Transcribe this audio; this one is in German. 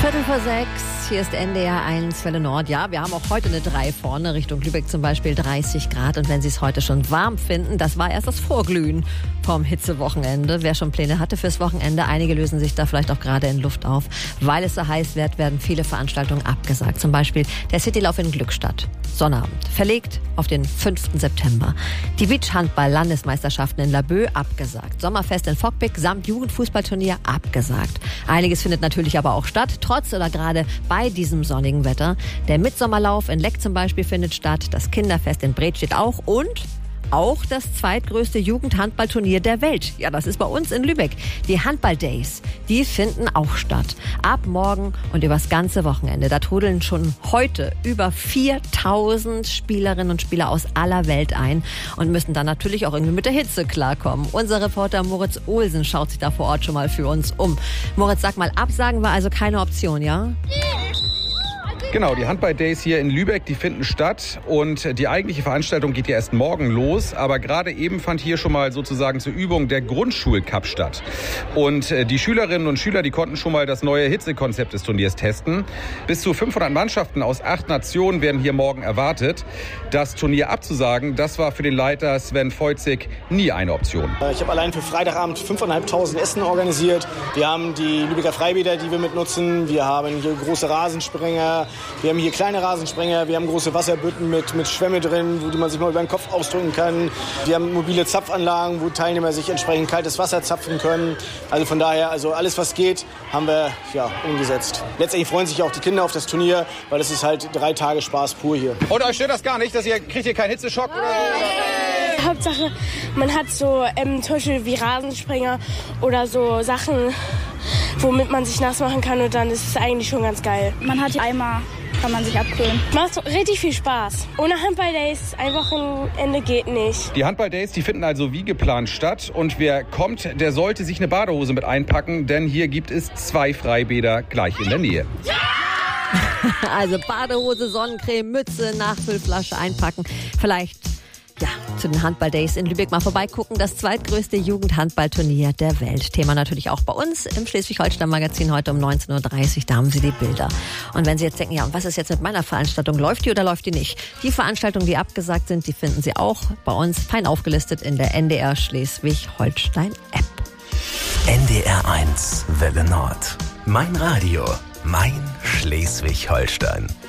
5:15, hier ist NDR 1 Welle Nord. Ja, wir haben auch heute eine 3 vorne, Richtung Lübeck zum Beispiel 30 Grad. Und wenn Sie es heute schon warm finden, das war erst das Vorglühen vom Hitzewochenende. Wer schon Pläne hatte fürs Wochenende, einige lösen sich da vielleicht auch gerade in Luft auf. Weil es so heiß wird, werden viele Veranstaltungen abgesagt. Zum Beispiel der Citylauf in Glückstadt. Sonnabend. Verlegt auf den 5. September. Die Beachhandball-Landesmeisterschaften in Laboe abgesagt. Sommerfest in Fockbek samt Jugendfußballturnier abgesagt. Einiges findet natürlich aber auch statt, trotz oder gerade bei diesem sonnigen Wetter. Der Mitsommerlauf in Leck zum Beispiel findet statt. Das Kinderfest in Breth steht auch und auch das zweitgrößte Jugendhandballturnier der Welt. Ja, das ist bei uns in Lübeck. Die Handball-Days, die finden auch statt. Ab morgen und übers ganze Wochenende. Da trudeln schon heute über 4000 Spielerinnen und Spieler aus aller Welt ein und müssen dann natürlich auch irgendwie mit der Hitze klarkommen. Unser Reporter Moritz Olsen schaut sich da vor Ort schon mal für uns um. Moritz, sag mal, absagen war also keine Option, ja? Genau, die Handball-Days hier in Lübeck, die finden statt und die eigentliche Veranstaltung geht ja erst morgen los, aber gerade eben fand hier schon mal sozusagen zur Übung der Grundschulcup statt. Und die Schülerinnen und Schüler, die konnten schon mal das neue Hitzekonzept des Turniers testen. Bis zu 500 Mannschaften aus 8 Nationen werden hier morgen erwartet. Das Turnier abzusagen, das war für den Leiter Sven Feuzig nie eine Option. Ich habe allein für Freitagabend 5.500 Essen organisiert. Wir haben die Lübecker Freibäder, die wir mitnutzen. Wir haben hier große Rasensprenger. Wir haben hier kleine Rasensprenger, wir haben große Wasserbütten mit Schwämme drin, wo man sich mal über den Kopf ausdrücken kann. Wir haben mobile Zapfanlagen, wo Teilnehmer sich entsprechend kaltes Wasser zapfen können. Also von daher, also alles was geht, haben wir umgesetzt. Letztendlich freuen sich auch die Kinder auf das Turnier, weil es ist halt 3 Tage Spaß pur hier. Und euch stört das gar nicht, kriegt ihr keinen Hitzeschock oder so? Hauptsache, man hat so zum Beispiel wie Rasensprenger oder so Sachen, womit man sich nass machen kann und dann ist es eigentlich schon ganz geil. Man hat Eimer, kann man sich abkühlen. Macht richtig viel Spaß. Ohne Handball-Days ein Wochenende geht nicht. Die Handball-Days, die finden also wie geplant statt und wer kommt, der sollte sich eine Badehose mit einpacken, denn hier gibt es 2 Freibäder gleich in der Nähe. Also Badehose, Sonnencreme, Mütze, Nachfüllflasche einpacken. Vielleicht zu den Handball-Days in Lübeck mal vorbeigucken. Das zweitgrößte Jugendhandballturnier der Welt. Thema natürlich auch bei uns im Schleswig-Holstein-Magazin heute um 19:30 Uhr. Da haben Sie die Bilder. Und wenn Sie jetzt denken, ja, und was ist jetzt mit meiner Veranstaltung? Läuft die oder läuft die nicht? Die Veranstaltungen, die abgesagt sind, die finden Sie auch bei uns fein aufgelistet in der NDR Schleswig-Holstein-App. NDR 1 Welle Nord. Mein Radio. Mein Schleswig-Holstein.